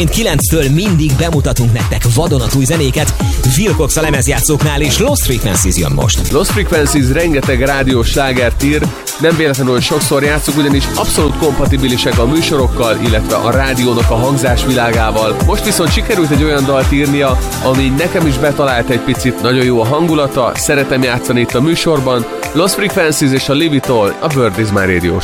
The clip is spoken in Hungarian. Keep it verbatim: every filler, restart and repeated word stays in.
kilenctől mindig bemutatunk nektek vadonatúj zenéket, Wilcox a lemezjátszóknál, és Lost Frequencies jön most. Lost Frequencies rengeteg rádiós slágert ír, nem véletlenül sokszor játszunk, ugyanis abszolút kompatibilisek a műsorokkal, illetve a rádiónak a hangzásvilágával. Most viszont sikerült egy olyan dalt írnia, ami nekem is betalált egy picit, nagyon jó a hangulata, szeretem játszani itt a műsorban. Lost Frequencies és a Live It All, a Bird Is My Radio